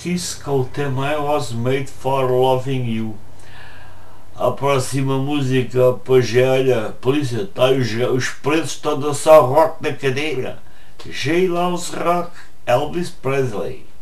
Kiss com o tema I Was Made for Loving You. A próxima música, pois é, olha, polícia, tá, os presos estão a dançar rock na cadeira. J. Loves Rock, Elvis Presley.